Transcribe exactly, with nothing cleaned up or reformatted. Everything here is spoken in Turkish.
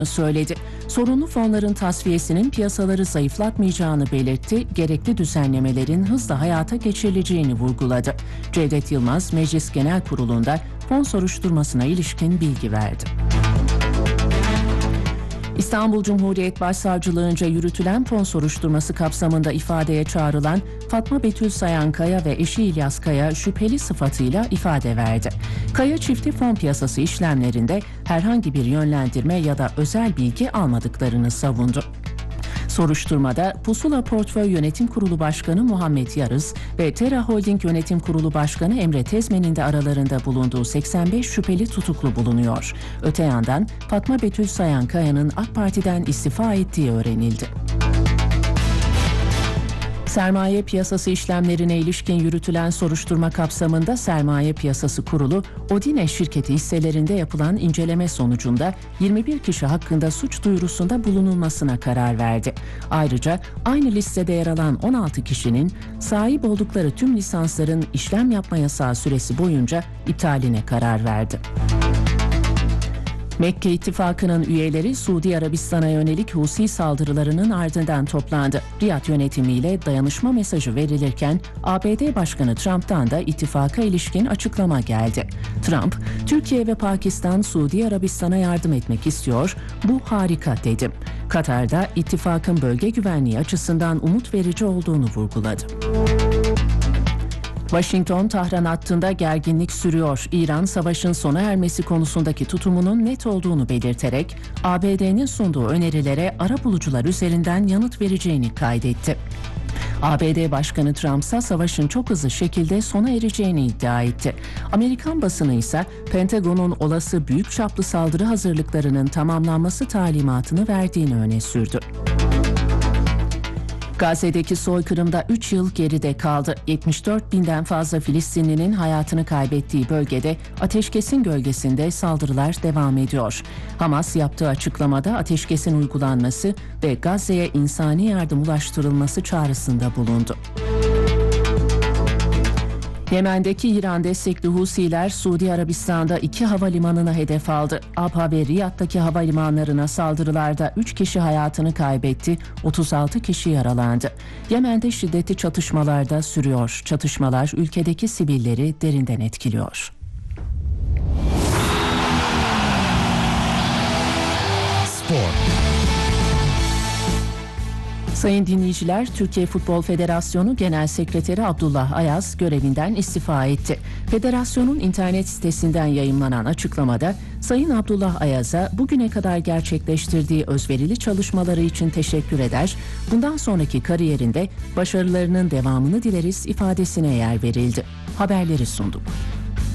söyledi. Sorunlu fonların tasfiyesinin piyasaları zayıflatmayacağını belirtti, gerekli düzenlemelerin hızla hayata geçirileceğini vurguladı. Cevdet Yılmaz, Meclis Genel Kurulu'nda fon soruşturmasına ilişkin bilgi verdi. İstanbul Cumhuriyet Başsavcılığınca yürütülen fon soruşturması kapsamında ifadeye çağrılan Fatma Betül Sayan Kaya ve eşi İlyas Kaya şüpheli sıfatıyla ifade verdi. Kaya çifti fon piyasası işlemlerinde herhangi bir yönlendirme ya da özel bilgi almadıklarını savundu. Soruşturmada Pusula Portföy Yönetim Kurulu Başkanı Muhammed Yarız ve Tera Holding Yönetim Kurulu Başkanı Emre Tezmen'in de aralarında bulunduğu seksen beş şüpheli tutuklu bulunuyor. Öte yandan Fatma Betül Sayan Kaya'nın AK Parti'den istifa ettiği öğrenildi. Sermaye piyasası işlemlerine ilişkin yürütülen soruşturma kapsamında Sermaye Piyasası Kurulu, Odine şirketi hisselerinde yapılan inceleme sonucunda yirmi bir kişi hakkında suç duyurusunda bulunulmasına karar verdi. Ayrıca aynı listede yer alan on altı kişinin sahip oldukları tüm lisansların işlem yapma yasağı süresi boyunca iptaline karar verdi. Mekke İttifakı'nın üyeleri Suudi Arabistan'a yönelik Husi saldırılarının ardından toplandı. Riyad yönetimiyle dayanışma mesajı verilirken A B D Başkanı Trump'tan da ittifaka ilişkin açıklama geldi. Trump, Türkiye ve Pakistan Suudi Arabistan'a yardım etmek istiyor, bu harika dedi. Katar'da ittifakın bölge güvenliği açısından umut verici olduğunu vurguladı. Washington-Tahran hattında gerginlik sürüyor. İran, savaşın sona ermesi konusundaki tutumunun net olduğunu belirterek A B D'nin sunduğu önerilere arabulucular üzerinden yanıt vereceğini kaydetti. A B D Başkanı Trump ise savaşın çok hızlı şekilde sona ereceğini iddia etti. Amerikan basını ise Pentagon'un olası büyük çaplı saldırı hazırlıklarının tamamlanması talimatını verdiğini öne sürdü. Gazze'deki soykırımda üç yıl geride kaldı. yetmiş dört binden fazla Filistinlinin hayatını kaybettiği bölgede ateşkesin gölgesinde saldırılar devam ediyor. Hamas yaptığı açıklamada ateşkesin uygulanması ve Gazze'ye insani yardım ulaştırılması çağrısında bulundu. Yemen'deki İran destekli Husiler Suudi Arabistan'da iki havalimanına hedef aldı. Abha ve Riyad'daki havalimanlarına saldırılarda üç kişi hayatını kaybetti, otuz altı kişi yaralandı. Yemen'de şiddetli çatışmalar da sürüyor. Çatışmalar ülkedeki sivilleri derinden etkiliyor. Spor. Sayın dinleyiciler, Türkiye Futbol Federasyonu Genel Sekreteri Abdullah Ayaz görevinden istifa etti. Federasyonun internet sitesinden yayımlanan açıklamada Sayın Abdullah Ayaz'a bugüne kadar gerçekleştirdiği özverili çalışmaları için teşekkür eder, bundan sonraki kariyerinde başarılarının devamını dileriz ifadesine yer verildi. Haberleri sunduk.